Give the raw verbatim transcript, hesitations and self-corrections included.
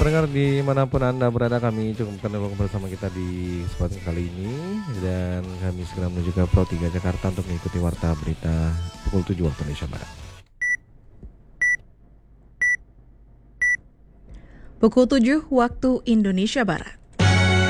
pendengar dimanapun Anda berada, kami cukupkan dulu bersama kita di kesempatan kali ini. Dan kami segera menuju ke Pro tiga Jakarta untuk mengikuti Warta Berita pukul tujuh waktu Indonesia Barat. Pukul tujuh waktu Indonesia Barat.